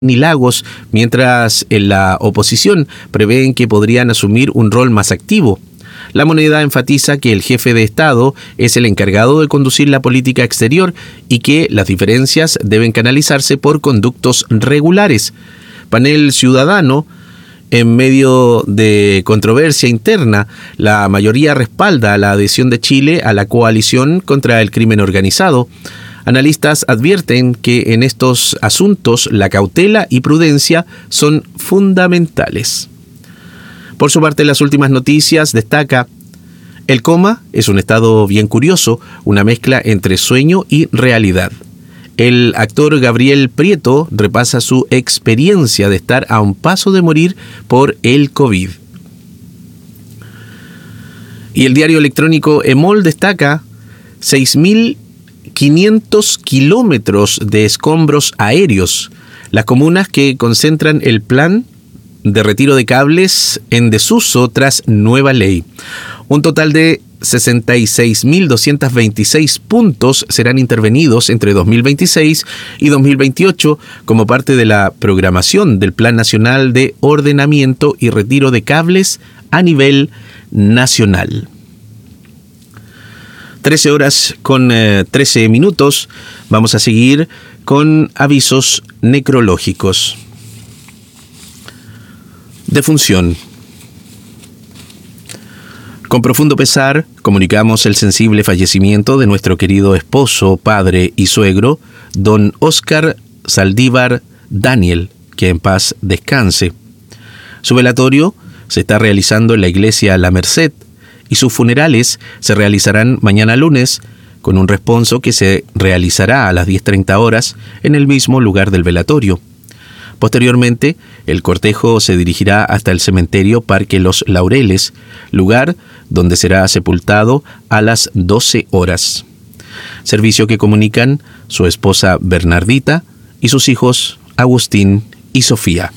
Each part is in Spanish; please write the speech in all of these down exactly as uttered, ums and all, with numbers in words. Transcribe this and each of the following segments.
ni Lagos, mientras en la oposición prevén que podrían asumir un rol más activo. La Moneda enfatiza que el jefe de Estado es el encargado de conducir la política exterior y que las diferencias deben canalizarse por conductos regulares. Panel Ciudadano: en medio de controversia interna, la mayoría respalda la adhesión de Chile a la coalición contra el crimen organizado. Analistas advierten que en estos asuntos la cautela y prudencia son fundamentales. Por su parte, las últimas noticias destaca: el coma es un estado bien curioso, una mezcla entre sueño y realidad. El actor Gabriel Prieto repasa su experiencia de estar a un paso de morir por el COVID. Y el diario electrónico EMOL destaca seis mil quinientos kilómetros de escombros aéreos, las comunas que concentran el plan de retiro de cables en desuso tras nueva ley. Un total de sesenta y seis mil doscientos veintiséis puntos serán intervenidos entre dos mil veintiséis y dos mil veintiocho como parte de la programación del Plan Nacional de Ordenamiento y Retiro de Cables a nivel nacional. trece horas con eh, trece minutos. Vamos a seguir con avisos necrológicos. Defunción. Con profundo pesar, comunicamos el sensible fallecimiento de nuestro querido esposo, padre y suegro, don Óscar Saldívar Daniel, que en paz descanse. Su velatorio se está realizando en la iglesia La Merced y sus funerales se realizarán mañana lunes, con un responso que se realizará a las diez treinta horas en el mismo lugar del velatorio. Posteriormente, el cortejo se dirigirá hasta el cementerio Parque Los Laureles, lugar donde será sepultado a las doce horas. Servicio que comunican su esposa Bernardita y sus hijos Agustín y Sofía.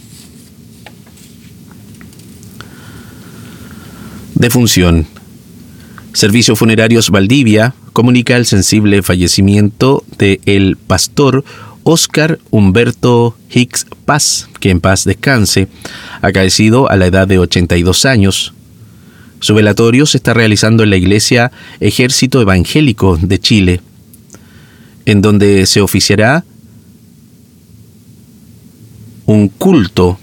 Defunción. Servicios Funerarios Valdivia comunica el sensible fallecimiento de el pastor Óscar Humberto Hicks Paz, que en paz descanse, acaecido a la edad de ochenta y dos años. Su velatorio se está realizando en la iglesia Ejército Evangélico de Chile, en donde se oficiará un culto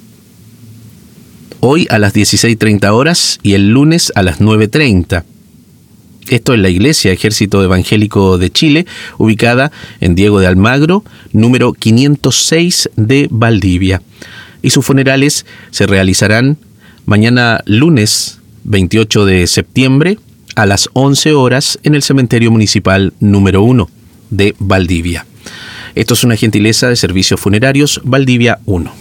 hoy a las dieciséis treinta horas y el lunes a las nueve treinta. Esto en la iglesia Ejército Evangélico de Chile, ubicada en Diego de Almagro, número quinientos seis de Valdivia. Y sus funerales se realizarán mañana lunes veintiocho de septiembre a las once horas en el cementerio municipal número uno de Valdivia. Esto es una gentileza de Servicios Funerarios Valdivia uno.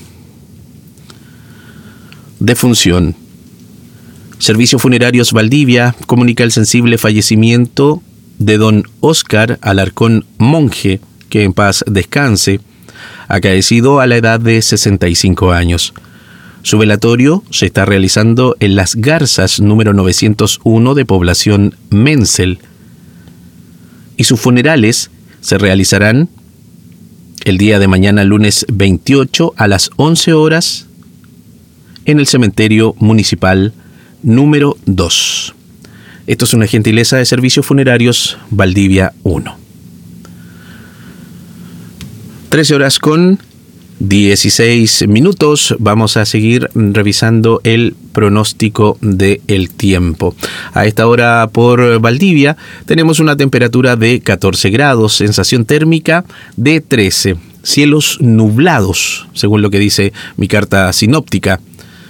Defunción. Servicios Funerarios Valdivia comunica el sensible fallecimiento de don Óscar Alarcón Monje, que en paz descanse, acaecido a la edad de sesenta y cinco años. Su velatorio se está realizando en Las Garzas, número novecientos uno de población Mensel, y sus funerales se realizarán el día de mañana, lunes veintiocho, a las once horas en el cementerio municipal número dos. Esto es una gentileza de Servicios Funerarios Valdivia uno. trece horas con dieciséis minutos. Vamos a seguir revisando el pronóstico del tiempo. A esta hora por Valdivia tenemos una temperatura de catorce grados, sensación térmica de trece, cielos nublados, según lo que dice mi carta sinóptica.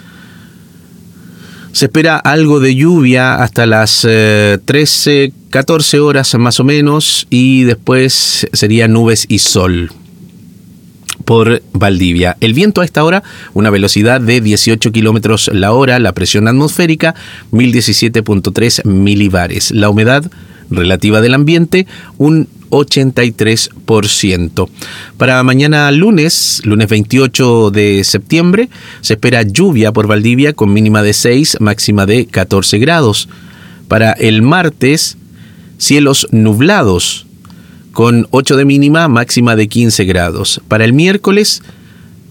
Se espera algo de lluvia hasta las eh, trece, catorce horas más o menos, y después sería nubes y sol por Valdivia. El viento a esta hora, una velocidad de dieciocho kilómetros la hora, la presión atmosférica mil diecisiete punto tres milibares, la humedad relativa del ambiente un ochenta y tres por ciento. Para mañana lunes, lunes veintiocho de septiembre, se espera lluvia por Valdivia con mínima de seis, máxima de catorce grados. Para el martes, cielos nublados con ocho de mínima, máxima de quince grados. Para el miércoles,